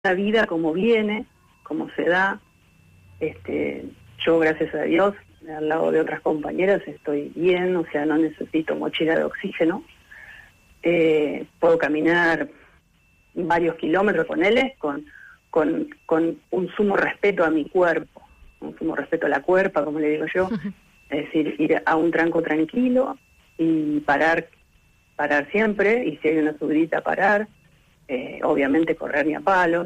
la vida como viene, como se da. Yo, gracias a Dios, al lado de otras compañeras estoy bien, o sea, no necesito mochila de oxígeno. Puedo caminar varios kilómetros, ponele, con un sumo respeto a mi cuerpo, un sumo respeto a la cuerpa, como le digo yo. Es decir, ir a un tranco tranquilo y parar siempre, y si hay una subidita, parar. Obviamente correr ni a palos.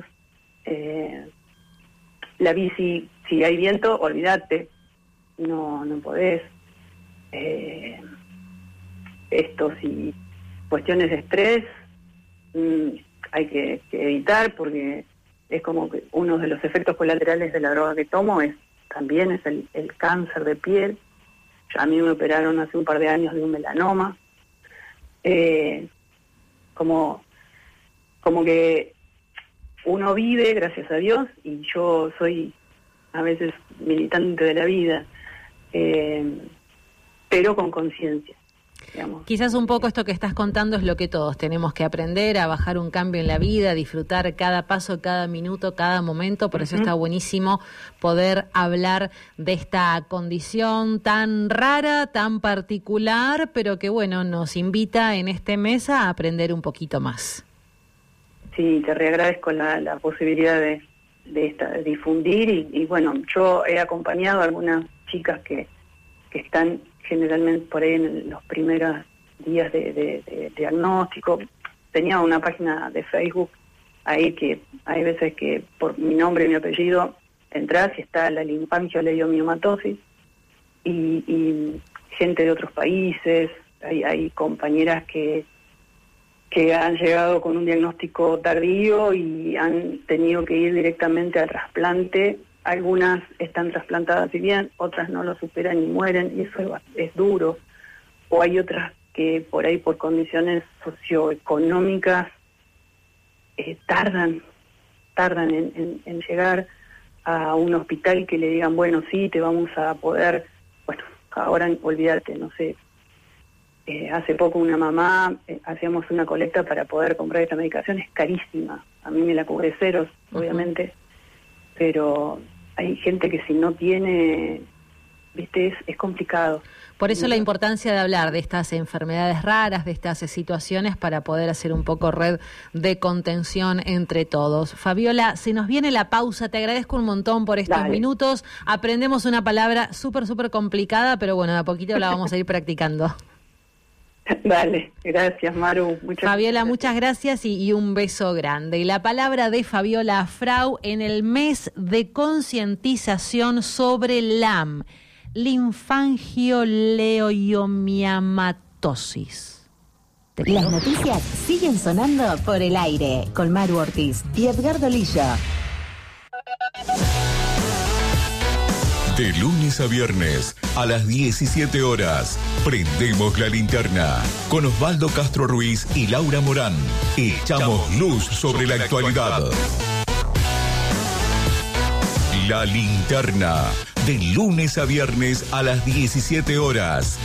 La bici, si hay viento, olvídate, no podés. Si cuestiones de estrés hay que evitar, porque es como que uno de los efectos colaterales de la droga que tomo también es el cáncer de piel. A mí me operaron hace un par de años de un melanoma. Como que uno vive, gracias a Dios, y yo soy a veces militante de la vida, pero con conciencia, digamos. Quizás un poco esto que estás contando es lo que todos tenemos que aprender, a bajar un cambio en la vida, a disfrutar cada paso, cada minuto, cada momento. Por eso está buenísimo poder hablar de esta condición tan rara, tan particular, pero que bueno, nos invita en este mes a aprender un poquito más. Sí, te reagradezco la posibilidad de difundir, y bueno, yo he acompañado a algunas chicas que están generalmente por ahí en los primeros días de diagnóstico. Tenía una página de Facebook ahí que hay veces que por mi nombre y mi apellido entras y está la linfangioleucomiomatosis, y gente de otros países. Hay compañeras que han llegado con un diagnóstico tardío y han tenido que ir directamente al trasplante. Algunas están trasplantadas y bien, otras no lo superan y mueren, y eso es duro. O hay otras que por ahí, por condiciones socioeconómicas, tardan en llegar a un hospital que le digan, bueno, sí, te vamos a poder... Bueno, ahora olvídate, no sé. Hace poco una mamá, hacíamos una colecta para poder comprar esta medicación, es carísima. A mí me la cubre ceros, obviamente, pero hay gente que si no tiene, viste, es complicado. Por eso la importancia de hablar de estas enfermedades raras, de estas situaciones, para poder hacer un poco red de contención entre todos. Fabiola, se nos viene la pausa, te agradezco un montón por estos minutos. Aprendemos una palabra súper complicada, pero bueno, de a poquito la vamos a ir practicando. Dale, gracias Maru. Fabiola, muchas gracias y un beso grande. Y la palabra de Fabiola Frau en el mes de concientización sobre LAM, linfangioleucomiomatosis. Las noticias siguen sonando por el aire con Maru Ortiz y Edgardo Lillo. De lunes a viernes, a las 17 horas, prendemos la linterna con Osvaldo Castro Ruiz y Laura Morán. Echamos luz sobre la actualidad. La linterna, de lunes a viernes a las 17 horas.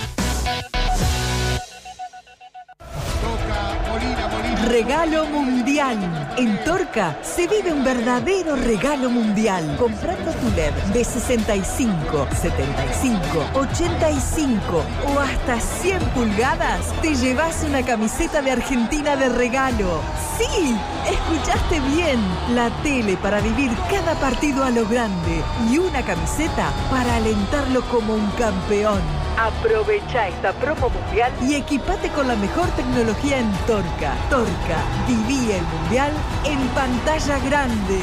Regalo mundial. En Torca se vive un verdadero regalo mundial. Comprando tu LED de 65, 75, 85 o hasta 100 pulgadas, te llevas una camiseta de Argentina de regalo. ¡Sí! Escuchaste bien. La tele para vivir cada partido a lo grande y una camiseta para alentarlo como un campeón. Aprovecha esta promo mundial y equipate con la mejor tecnología en Torca. Torca, viví el mundial en pantalla grande.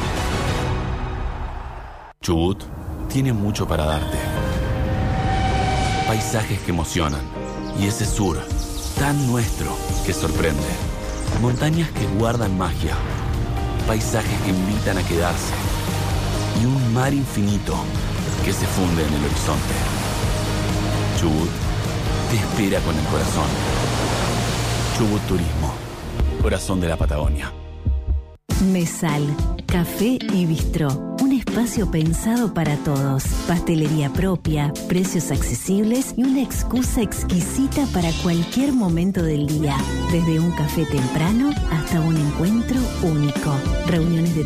Chubut tiene mucho para darte. Paisajes que emocionan y ese sur tan nuestro que sorprende. Montañas que guardan magia, paisajes que invitan a quedarse y un mar infinito que se funde en el horizonte. Chubut te espera con el corazón. Chubut Turismo, corazón de la Patagonia. Mesal, café y bistró. Un espacio espacio pensado para todos. Pastelería propia, precios accesibles y una excusa exquisita para cualquier momento del día. Desde un café temprano hasta un encuentro único. Reuniones de